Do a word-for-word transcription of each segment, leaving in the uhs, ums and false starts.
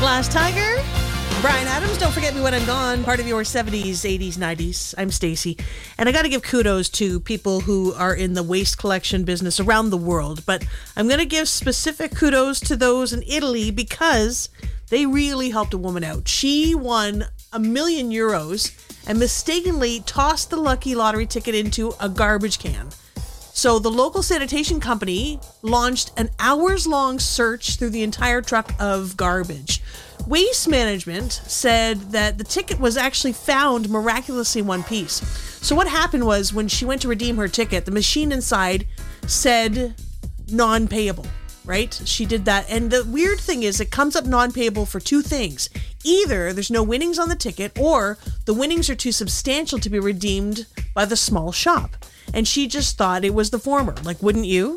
Glass Tiger, Brian Adams, Don't Forget Me When I'm Gone, part of your seventies, eighties, nineties. I'm Stacey, and I got to give kudos to people who are in the waste collection business around the world, but I'm going to give specific kudos to those in Italy because they really helped a woman out. She won a million euros and mistakenly tossed the lucky lottery ticket into a garbage can. So the local sanitation company launched an hours-long search through the entire truck of garbage. Waste Management said that the ticket was actually found miraculously in one piece. So what happened was when she went to redeem her ticket, the machine inside said non-payable, right? She did that. And the weird thing is it comes up non-payable for two things. Either there's no winnings on the ticket or the winnings are too substantial to be redeemed by the small shop. And she just thought it was the former. Like, wouldn't you?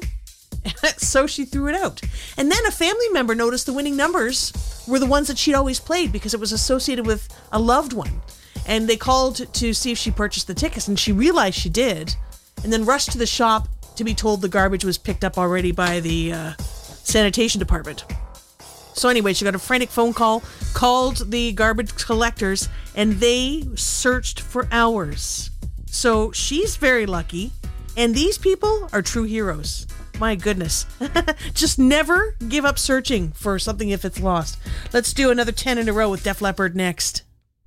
So she threw it out. And then a family member noticed the winning numbers were the ones that she'd always played because it was associated with a loved one. And they called to see if she purchased the tickets, and she realized she did, and then rushed to the shop to be told the garbage was picked up already by the uh, sanitation department. So anyway, she got a frantic phone call, called the garbage collectors, and they searched for hours. So she's very lucky, and these people are true heroes. My goodness. Just never give up searching for something if it's lost. Let's do another ten in a row with Def Leppard next.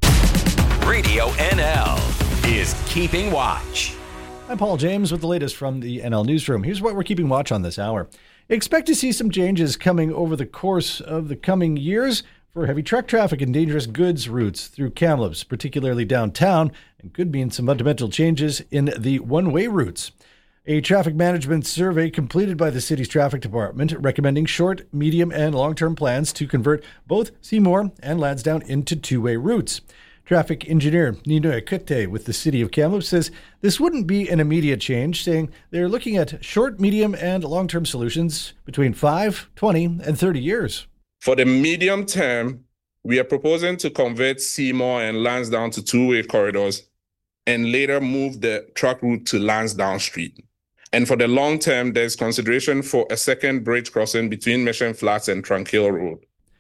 Radio N L is Keeping Watch. I'm Paul James with the latest from the N L Newsroom. Here's what we're keeping watch on this hour. Expect to see some changes coming over the course of the coming years for heavy truck traffic and dangerous goods routes through Kamloops, particularly downtown, and could mean some fundamental changes in the one-way routes. A traffic management survey completed by the city's traffic department recommending short, medium, and long-term plans to convert both Seymour and Lansdowne into two-way routes. Traffic engineer Nino Ekute with the city of Kamloops says this wouldn't be an immediate change, saying they're looking at short, medium, and long-term solutions between five, twenty, and thirty years. For the medium term, we are proposing to convert Seymour and Lansdowne to two-way corridors and later move the truck route to Lansdowne Street. And for the long term, there's consideration for a second bridge crossing between Mission Flats and Tranquil Road.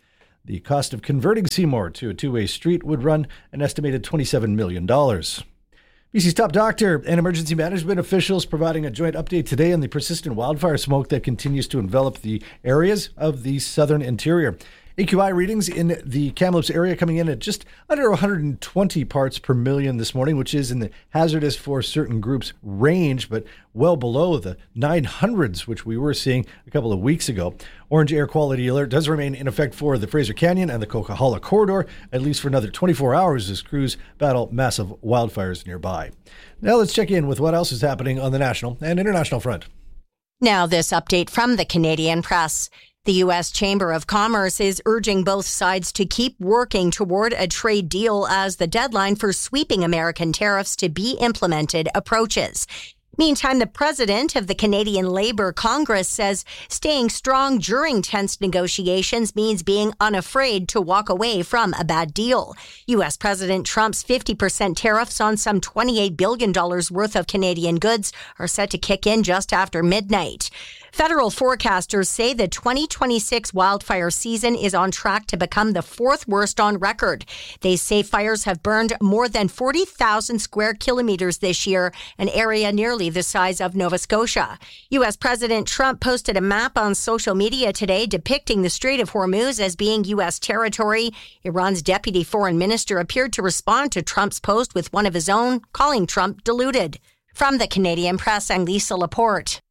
The cost of converting Seymour to a two-way street would run an estimated twenty-seven million dollars. B C's top doctor and emergency management officials providing a joint update today on the persistent wildfire smoke that continues to envelop the areas of the southern interior. A Q I readings in the Kamloops area coming in at just under one hundred twenty parts per million this morning, which is in the hazardous for certain groups range, but well below the nine hundreds, which we were seeing a couple of weeks ago. Orange air quality alert does remain in effect for the Fraser Canyon and the Coquihalla corridor, at least for another twenty-four hours as crews battle massive wildfires nearby. Now let's check in with what else is happening on the national and international front. Now this update from the Canadian Press. The U S Chamber of Commerce is urging both sides to keep working toward a trade deal as the deadline for sweeping American tariffs to be implemented approaches. Meantime, the president of the Canadian Labour Congress says staying strong during tense negotiations means being unafraid to walk away from a bad deal. U S President Trump's fifty percent tariffs on some twenty-eight billion dollars worth of Canadian goods are set to kick in just after midnight. Federal forecasters say the twenty twenty-six wildfire season is on track to become the fourth worst on record. They say fires have burned more than forty thousand square kilometers this year, an area nearly the size of Nova Scotia. U S President Trump posted a map on social media today depicting the Strait of Hormuz as being U S territory. Iran's deputy foreign minister appeared to respond to Trump's post with one of his own, calling Trump deluded. From the Canadian Press, I'm Lisa Laporte.